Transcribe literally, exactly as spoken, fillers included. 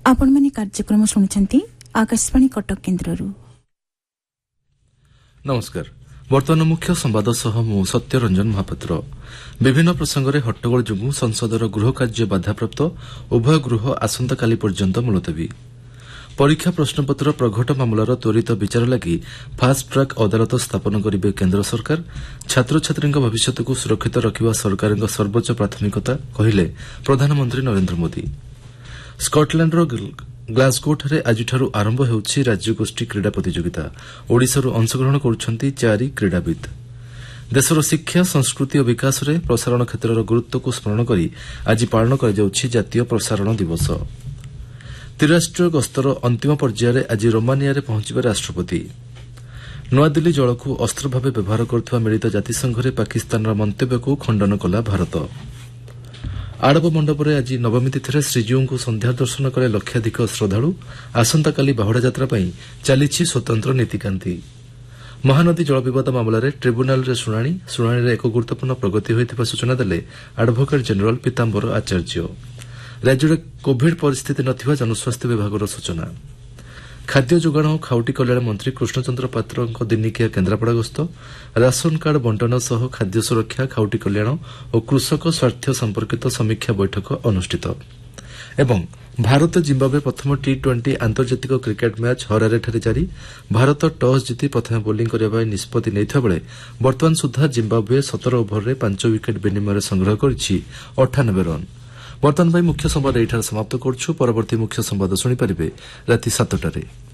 आपण माने कार्यक्रम शुणुछंती आकाशवाणी कटक केन्द्ररू। नमस्कार। वर्तमान मुख्य संवाद सह मु सत्यरंजन महापात्र। विभिन्न प्रसंग में हट्टगोल जोगु संसदर गृह कार्य बाधाप्राप्त, उभय गृह आसंताकाली पर्यंत मुलतवी। परीक्षा प्रश्नपत्र प्रघट मामलार त्वरित विचार लगी फास्ट ट्रैक अदालत स्थापन करेंगे केन्द्र सरकार। छात्र छात्री भविष्य को सुरक्षित रखा सरकार सर्वोच्च प्राथमिकता कहले प्रधानमंत्री नरेंद्र मोदी। स्कटलैंडर ग्लासगोठारे आजिठारू आरंभ होउछि राज्यगोष्ठी क्रीड़ा प्रतियोगिता। ओडिशारू अंशग्रहण करुछंती चारि क्रीड़ाविद। देशर शिक्षा संस्कृति और विकास रे प्रसारण क्षेत्रर गुरुत्व को स्मरण करी आज पालन करा जाउछि जातीय प्रसारण दिवस। त्रिराष्ट्रीय गस्तर अंतिम पर्यायर आज रोमानिया रे पहुंचबे राष्ट्रपति। नूआदिल्ली जल को अस्त्र भाव व्यवहार करुवा मिलित जातिसंघ पाकिस्तान मंतव्य को खंडन कला भारत। आड़प मंडपरे आज नवमी तिथि श्रीजीऊ को संध्या दर्शन कले लक्षाधिक श्रद्धालु। आसंताकाली बाहुड़ा यात्रा पई चलीछि स्वतंत्र नीतिकांति। महानदी जल विवाद मामलें ट्रिब्यूनाल रे शुणाणी शुणाणी रे एक गुरुत्वपूर्ण प्रगति होइथिबा सूचना देले एडवोकेट जनरल पीताम्बर आचार्य। राज्य में कोविड परिस्थिति नथिबा जनस्वास्थ्य विभाग सूचना। खाद्य जोगाण और खाउटी कल्याण मंत्री कृष्णचंद्र पात्र दिनिकिया केन्द्रापड़ा गस्त। राशन कार्ड बंटन सह खाद्य सुरक्षा, खाउटी कल्याण और कृषक स्वास्थ्य संपर्कित समीक्षा बैठक अनुष्ठित। एवं भारत जिम्बाब्वे प्रथम टी ट्वेंटी आंतर्जातिक क्रिकेट मैच हरारेठारे जारी। भारत टॉस जीति प्रथम बोलिंग करने निष्पत्ति नेइथिबा बेले वर्तमान सुधा जिम्बाब्वे सतर ओभर में पांच विकेट विनिमय संग्रह करिछि अठानबे रन। वर्तमान मुख्य संवाद एठार समाप्त करछु। परवर्ती मुख्य संवाद शुणी पारिबे राति सातटारे।